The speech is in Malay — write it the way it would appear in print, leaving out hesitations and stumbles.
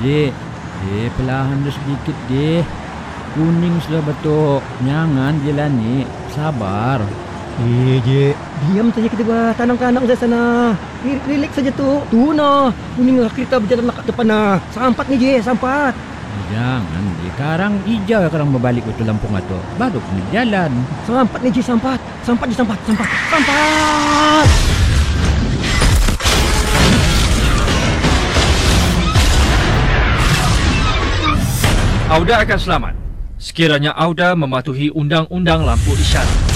Dek, perlahan dah sedikit deh. Kuning sudah betul. Jangan jalan ni. Sabar. Je, diam saja kita buat tanam-tanam saya sana. Relax saja tu. Tu nah, kuning kita berjalan nak depan nah. Sampat ni je, sampat. Jangan deh. Sekarang hijau sekarang berbalik betul Lampung atau. Baru kena jalan. Sampat ni je, sampat. Sampat je, sampat. Sampat. Auda akan selamat sekiranya Auda mematuhi undang-undang lampu isyarat.